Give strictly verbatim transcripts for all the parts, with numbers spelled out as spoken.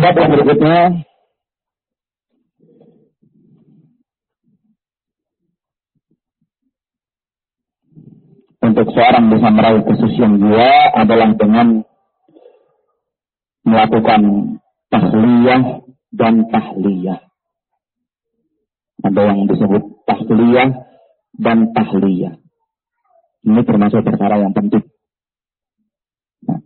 Adab yang berikutnya, untuk seorang bisa meraih kesucian jiwa adalah dengan melakukan tahliyah dan tahliyah. Ada yang disebut tahliyah dan tahliyah. Ini termasuk perkara yang penting. Nah.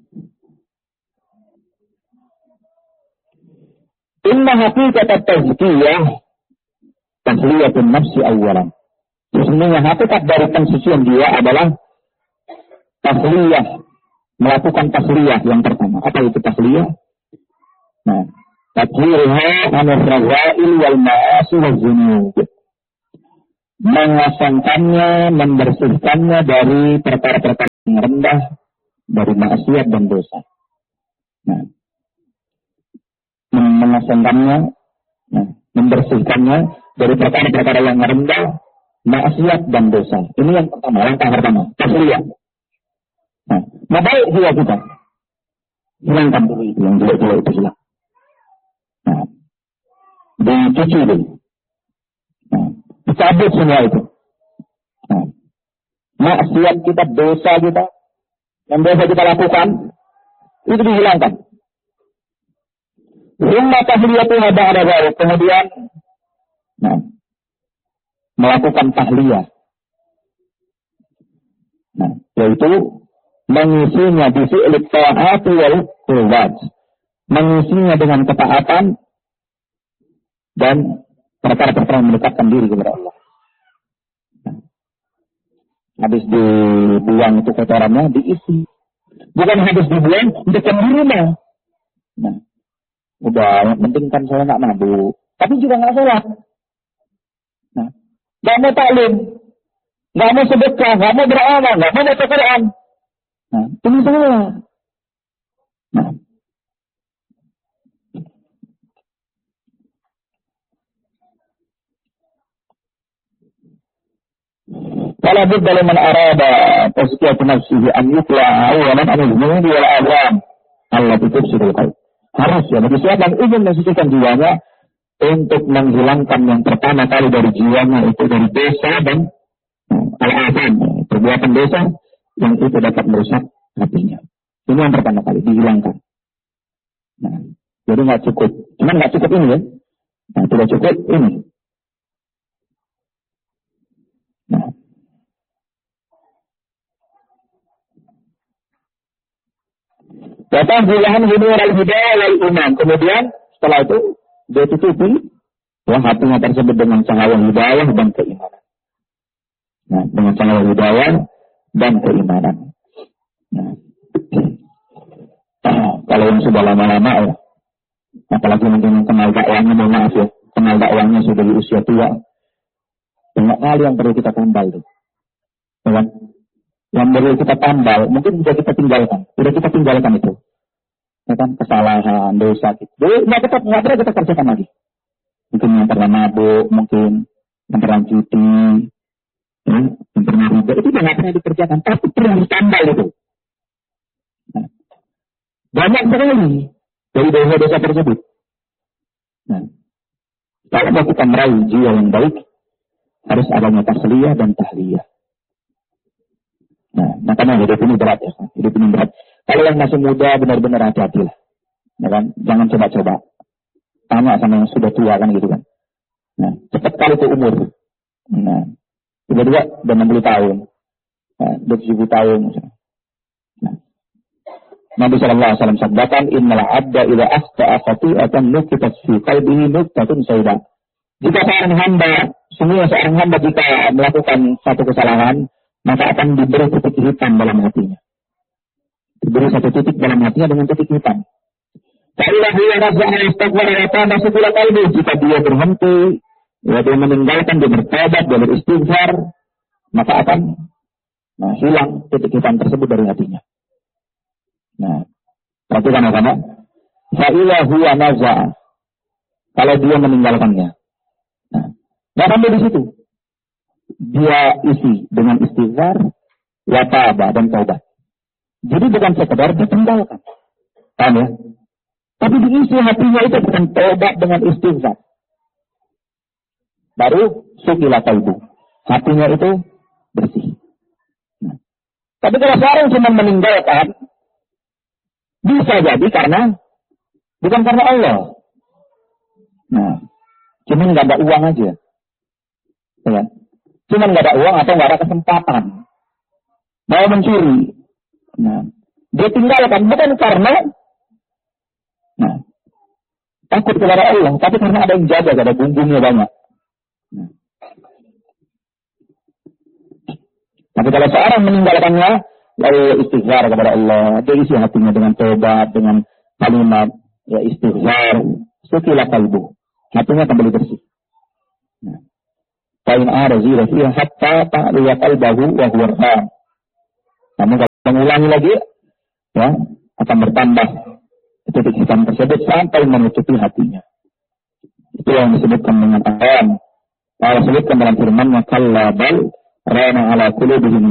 Inna haqiqat at-tazkiyah tahliyatun nafsi awalan. Sesungguhnya hakikat dari pensucian jiwa adalah tahliyah, melakukan tahliyah yang pertama. Apa itu tahliyah? Nah, tathhirha an ar-raza'il wal ma'asi wal dzunub. Mengosongkannya, membersihkannya dari perkara-perkara yang rendah, dari maksiat dan dosa. Nah, mengosongkannya, nah, membersihkannya dari perkara-perkara yang rendah, maksiat dan dosa. Ini yang pertama, langkah pertama, tahliyah. Nah, mau baik jiwa kita, hilangkan dulu itu yang jelek-jelek itu hilang. Nah, dicuci dulu. Nah, dicabut semua itu. Nah, maksiat kita, dosa kita, yang biasa kita lakukan, itu dihilangkan. Rumah tahliyatu ada ada baru. Kemudian, nah, melakukan tahliyah. Nah, yaitu mengisinya di fi'il ta'ati wal qurbat. Mengisinya dengan ketaatan dan perkara-perkara yang mendekatkan diri kepada Allah. Nah, habis dibuang itu kotorannya, diisi. Bukan habis dibuang, dekat di rumah. Nah, udah, yang penting kan saya nggak mabuk. Tapi juga nggak sholat. Nah, nggak mau taklim, nggak mau sedekah, nggak mau beramal, nggak mau baca Quran. Nah, ini semua. Nah, kalau budda liman arada tazkiyatu nafsihi an yutla awalan an al-dhunubi wal awam allati tufsidul qalb. Harus ya, bagi siapa yang ingin mensucikan jiwanya untuk menghilangkan yang pertama kali dari jiwanya itu dari dosa dan al-azam, perbuatan dosa yang itu dapat merusak hatinya. Ini yang pertama kali dihilangkan. Nah, jadi nggak cukup, cuman nggak cukup ini ya. Nah, tidak cukup ini. Nah, datang bilahan hidayah al-hidayah wal iman. Kemudian setelah itu dia tutupi ya, hatinya tersebut dengan cahaya hidayah dan keimanan. Nah, dengan cahaya hidayah dan keimanan. Nah, kalau yang sudah lama-lama ya, apalagi mungkin yang kenal dakwahnya, mohon maaf ya, kenal dakwahnya sudah di usia tua, banyak hal yang perlu kita tambal tuh, ya kan? Yang perlu kita tambal, mungkin bisa kita tinggalkan, sudah kita tinggalkan itu, ya kan? Kesalahan, dosa gitu, nggak kita nggak pernah kita kerjakan lagi. Mungkin yang pernah mabuk, mungkin yang pernah cuti, ya, yang pernah riba, itu nggak pernah dikerjakan, tapi perlu ditambal itu. Nah, banyak sekali dari dosa-dosa tersebut. Nah, kalau mau kita meraih jiwa yang baik, harus adanya tasliyah dan tahliyah. Nah, makanya hidup ini berat ya, hidup ini berat. Kalau yang masih muda benar-benar hati-hati lah, ya kan? Jangan coba-coba. Tanya sama yang sudah tua kan gitu kan. Nah, cepat kali itu umur. Nah, tiba-tiba udah enam puluh tahun, nah, udah tujuh puluh tahun. Nah, Nabi Shallallahu Alaihi Wasallam sabdakan, Innal abda ila akhta'a khati'atan nukitat fi qalbihi nuktatun sauda. Jika seorang hamba, semua seorang hamba jika melakukan satu kesalahan, maka akan diberi titik hitam dalam hatinya. Diberi satu titik dalam hatinya dengan titik hitam. Kalau dia rasa istighfar atau masuk pula kalbu, jika dia berhenti, ya, dia meninggalkan, dia bertobat, dia beristighfar, maka akan nah, hilang titik hitam tersebut dari hatinya. Nah, perhatikan apa? Fa'ila huwa naza'a. Kalau dia meninggalkannya. Nah, nggak sampai di situ. Dia isi dengan istighfar, wa taba dan taubat. Jadi bukan sekedar ditinggalkan. Paham ya? Tapi diisi hatinya itu dengan tobat, dengan istighfar. Baru sukilah qalbu. Hatinya itu bersih. Nah. Tapi kalau seorang cuma meninggalkan, bisa jadi karena, bukan karena Allah. Nah, cuma nggak ada uang aja. Ya. Cuma nggak ada uang atau nggak ada kesempatan. Mau mencuri. Nah, dia tinggalkan bukan karena nah, takut kepada Allah, tapi karena ada yang jaga, ada bumbungnya banyak. Nah. Tapi kalau seorang meninggalkannya, lalu istighfar kepada Allah, dia isi hatinya dengan tobat, dengan kalimat ya istighfar, sukilah qalbu, hatinya kembali bersih. Nah. Fa'in arazi rafi'ah hatta ta'liya qalbahu wa huwa ar-ram. Namun kalau mengulangi lagi, ya akan bertambah titik hitam tersebut sampai menutupi hatinya. Itu yang disebutkan dengan ayat. Allah sebutkan dalam firman-Nya kalla bal rana ala qulubihim